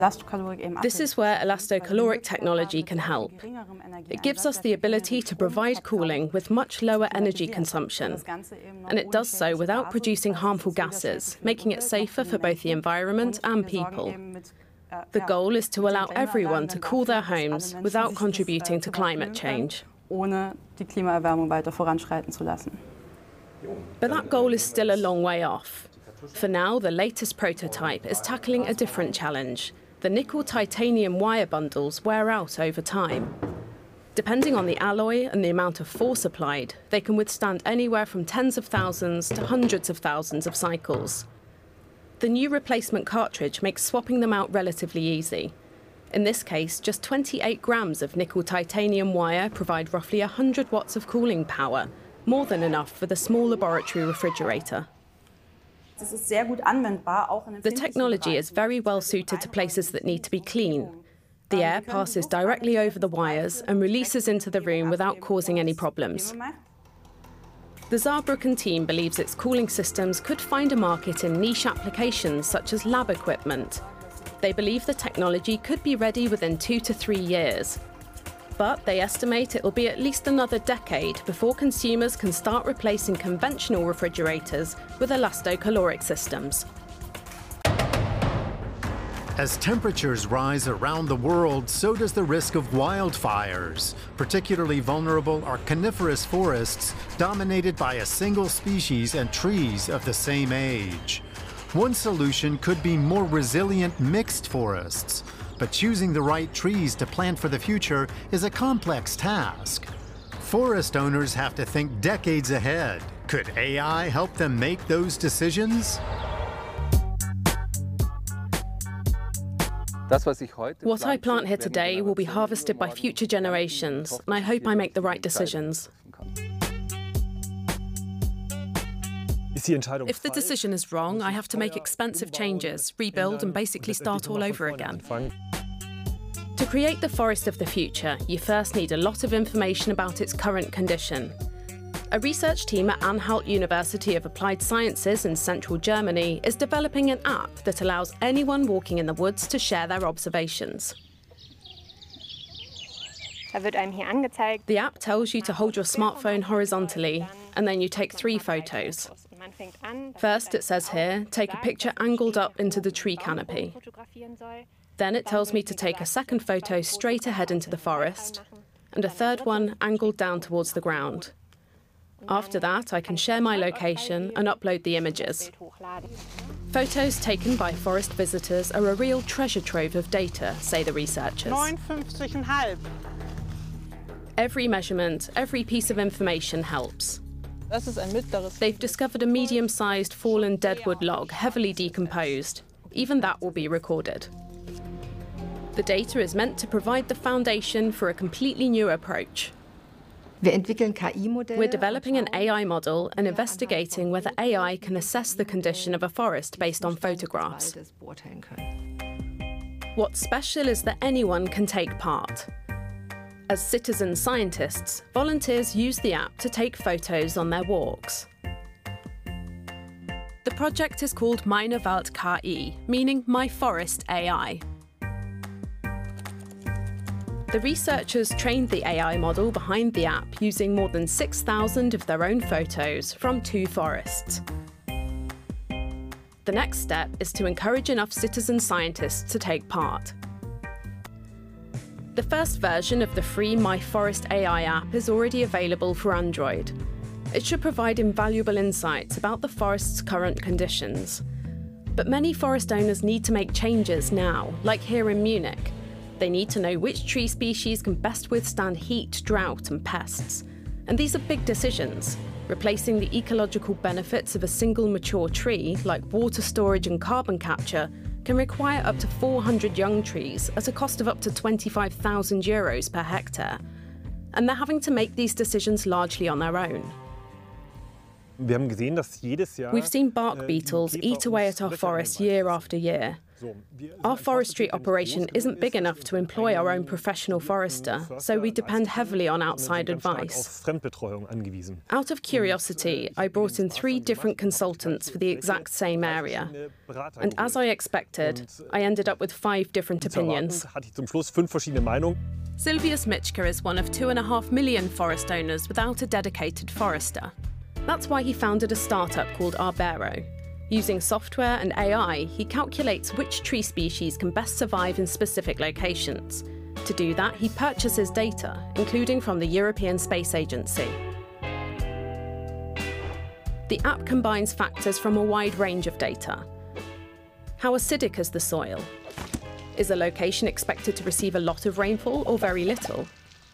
This is where elastocaloric technology can help. It gives us the ability to provide cooling with much lower energy consumption, and it does so without producing harmful gases, making it safer for both the environment and people. The goal is to allow everyone to cool their homes without contributing to climate change. But that goal is still a long way off. For now, the latest prototype is tackling a different challenge. The nickel-titanium wire bundles wear out over time. Depending on the alloy and the amount of force applied, they can withstand anywhere from tens of thousands to hundreds of thousands of cycles. The new replacement cartridge makes swapping them out relatively easy. In this case, just 28 grams of nickel-titanium wire provide roughly 100 watts of cooling power, more than enough for the small laboratory refrigerator. The technology is very well suited to places that need to be clean. The air passes directly over the wires and releases into the room without causing any problems. The Saarbrücken team believes its cooling systems could find a market in niche applications such as lab equipment. They believe the technology could be ready within 2 to 3 years. But they estimate it will be at least another decade before consumers can start replacing conventional refrigerators with elastocaloric systems. As temperatures rise around the world, so does the risk of wildfires. Particularly vulnerable are coniferous forests dominated by a single species and trees of the same age. One solution could be more resilient mixed forests. But choosing the right trees to plant for the future is a complex task. Forest owners have to think decades ahead. Could AI help them make those decisions? What I plant here today will be harvested by future generations, and I hope I make the right decisions. If the decision is wrong, I have to make expensive changes, rebuild, and basically start all over again. To create the forest of the future, you first need a lot of information about its current condition. A research team at Anhalt University of Applied Sciences in central Germany is developing an app that allows anyone walking in the woods to share their observations. The app tells you to hold your smartphone horizontally, and then you take 3 photos. First, it says here, take a picture angled up into the tree canopy. Then it tells me to take a second photo straight ahead into the forest, and a third one angled down towards the ground. After that, I can share my location and upload the images. Photos taken by forest visitors are a real treasure trove of data, say the researchers. 59,5. Every measurement, every piece of information helps. They've discovered a medium-sized fallen deadwood log, heavily decomposed. Even that will be recorded. The data is meant to provide the foundation for a completely new approach. We're developing an AI model and investigating whether AI can assess the condition of a forest based on photographs. What's special is that anyone can take part. As citizen scientists, volunteers use the app to take photos on their walks. The project is called Meine Wald KI, meaning My Forest AI. The researchers trained the AI model behind the app using more than 6,000 of their own photos from 2 forests. The next step is to encourage enough citizen scientists to take part. The first version of the free My Forest AI app is already available for Android. It should provide invaluable insights about the forest's current conditions. But many forest owners need to make changes now, like here in Munich. They need to know which tree species can best withstand heat, drought, and pests. And these are big decisions. Replacing the ecological benefits of a single mature tree, like water storage and carbon capture, can require up to 400 young trees at a cost of up to €25,000 per hectare. And they're having to make these decisions largely on their own. We've seen bark beetles eat away at our forests year after year. Our forestry operation isn't big enough to employ our own professional forester, so we depend heavily on outside advice. Out of curiosity, I brought in 3 different consultants for the exact same area. And as I expected, I ended up with 5 different opinions. Silvius Mitschke is one of 2.5 million forest owners without a dedicated forester. That's why he founded a startup called Arbero. Using software and AI, he calculates which tree species can best survive in specific locations. To do that, he purchases data, including from the European Space Agency. The app combines factors from a wide range of data. How acidic is the soil? Is a location expected to receive a lot of rainfall or very little?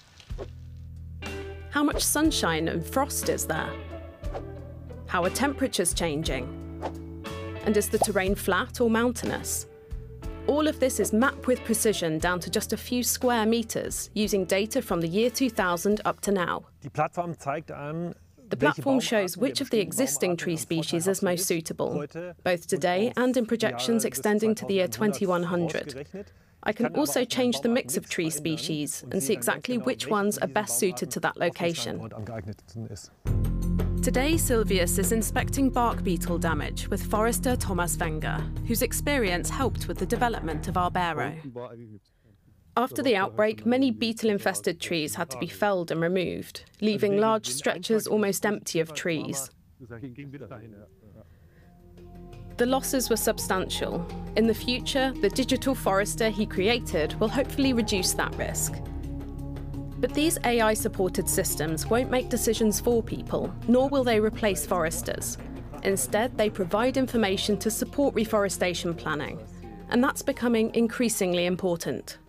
How much sunshine and frost is there? How are temperatures changing? And is the terrain flat or mountainous? All of this is mapped with precision down to just a few square meters, using data from the year 2000 up to now. The platform shows which of the existing tree species is most suitable, both today and in projections extending to the year 2100. I can also change the mix of tree species and see exactly which ones are best suited to that location. Today, Silvius is inspecting bark beetle damage with forester Thomas Wenger, whose experience helped with the development of Arbero. After the outbreak, many beetle-infested trees had to be felled and removed, leaving large stretches almost empty of trees. The losses were substantial. In the future, the digital forester he created will hopefully reduce that risk. But these AI-supported systems won't make decisions for people, nor will they replace foresters. Instead, they provide information to support reforestation planning. And that's becoming increasingly important.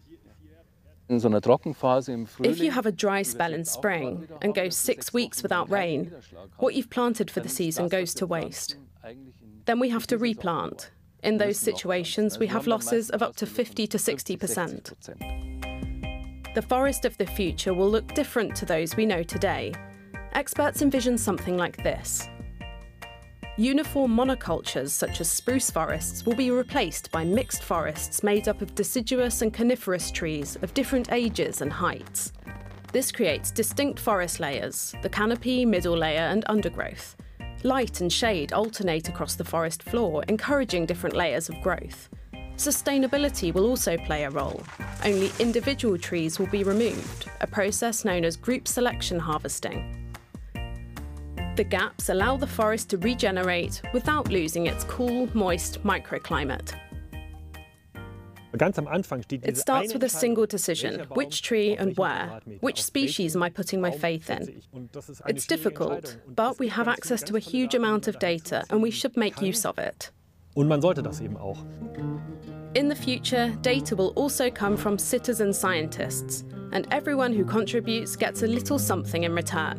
If you have a dry spell in spring and go 6 weeks without rain, what you've planted for the season goes to waste. Then we have to replant. In those situations, we have losses of up to 50 to 60%. The forest of the future will look different to those we know today. Experts envision something like this. Uniform monocultures such as spruce forests will be replaced by mixed forests made up of deciduous and coniferous trees of different ages and heights. This creates distinct forest layers, the canopy, middle layer and undergrowth. Light and shade alternate across the forest floor, encouraging different layers of growth. Sustainability will also play a role. Only individual trees will be removed, a process known as group selection harvesting. The gaps allow the forest to regenerate without losing its cool, moist microclimate. It starts with a single decision: which tree and where? Which species am I putting my faith in? It's difficult, but we have access to a huge amount of data and we should make use of it. Und man sollte das eben auch. In the future, data will also come from citizen scientists, and everyone who contributes gets a little something in return.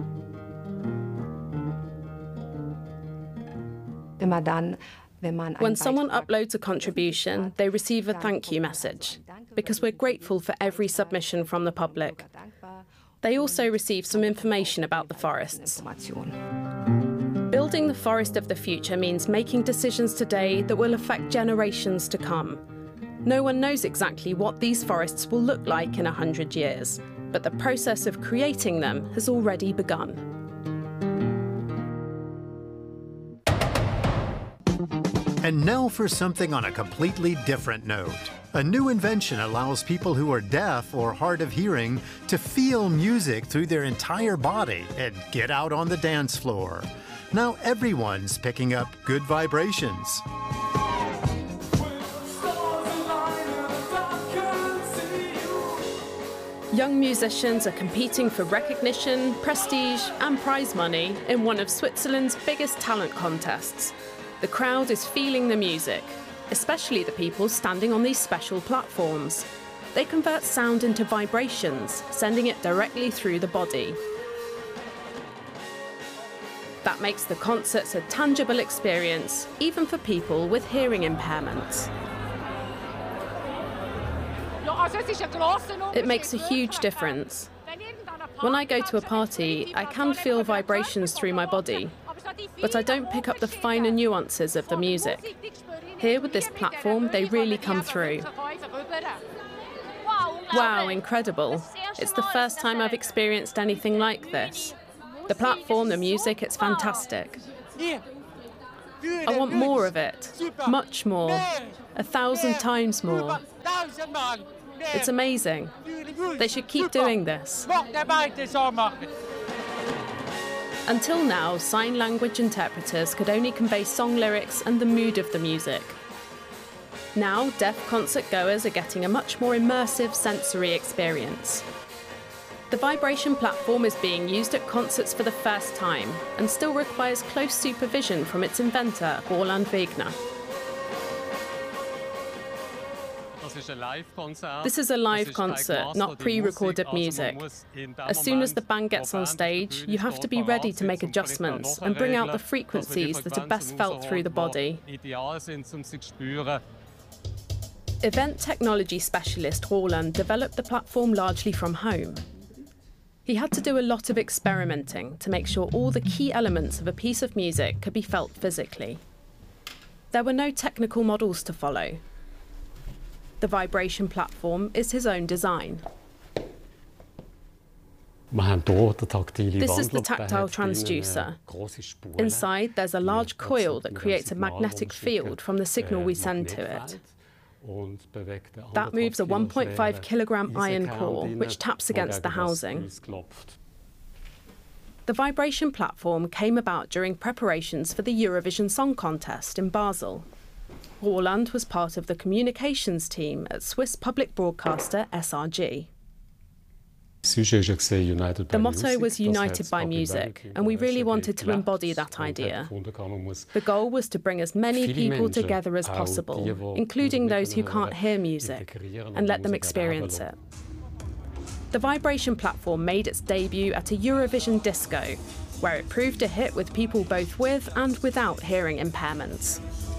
When someone uploads a contribution, they receive a thank you message, because we're grateful for every submission from the public. They also receive some information about the forests. Building the forest of the future means making decisions today that will affect generations to come. No one knows exactly what these forests will look like in 100 years, but the process of creating them has already begun. And now for something on a completely different note. A new invention allows people who are deaf or hard of hearing to feel music through their entire body and get out on the dance floor. Now everyone's picking up good vibrations. Young musicians are competing for recognition, prestige, and prize money in one of Switzerland's biggest talent contests. The crowd is feeling the music, especially the people standing on these special platforms. They convert sound into vibrations, sending it directly through the body. That makes the concerts a tangible experience, even for people with hearing impairments. It makes a huge difference. When I go to a party, I can feel vibrations through my body, but I don't pick up the finer nuances of the music. Here with this platform, they really come through. Wow, incredible. It's the first time I've experienced anything like this. The platform, the music, it's fantastic. I want more of it, much more, 1,000 times more. It's amazing. They should keep doing this. Until now, sign language interpreters could only convey song lyrics and the mood of the music. Now, deaf concert goers are getting a much more immersive sensory experience. The vibration platform is being used at concerts for the first time and still requires close supervision from its inventor, Roland Wegner. This is a live concert, not pre-recorded music. As soon as the band gets on stage, you have to be ready to make adjustments and bring out the frequencies that are best felt through the body. Event technology specialist Roland developed the platform largely from home. He had to do a lot of experimenting to make sure all the key elements of a piece of music could be felt physically. There were no technical models to follow. The vibration platform is his own design. This is the tactile transducer. Inside, there's a large coil that creates a magnetic field from the signal we send to it. That moves a 1.5 kilogram iron core, which taps against the housing. The vibration platform came about during preparations for the Eurovision Song Contest in Basel. Roland was part of the communications team at Swiss public broadcaster SRG. The motto was United by Music, and we really wanted to embody that idea. The goal was to bring as many people together as possible, including those who can't hear music, and let them experience it. The vibration platform made its debut at a Eurovision disco, where it proved a hit with people both with and without hearing impairments.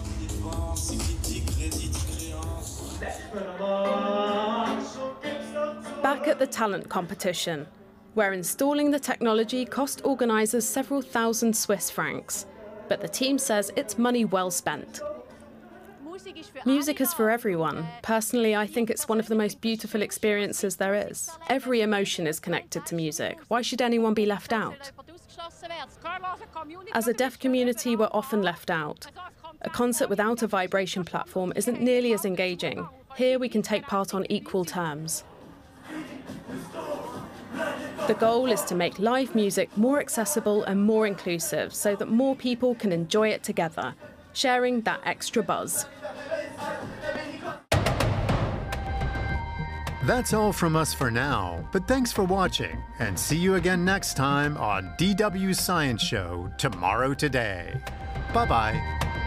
Back at the talent competition, where installing the technology cost organisers several thousand Swiss francs, but the team says it's money well spent. Music is for everyone. Personally, I think it's one of the most beautiful experiences there is. Every emotion is connected to music. Why should anyone be left out? As a deaf community, we're often left out. A concert without a vibration platform isn't nearly as engaging. Here we can take part on equal terms. The goal is to make live music more accessible and more inclusive so that more people can enjoy it together, sharing that extra buzz. That's all from us for now, but thanks for watching, and see you again next time on DW Science Show Tomorrow Today. Bye-bye.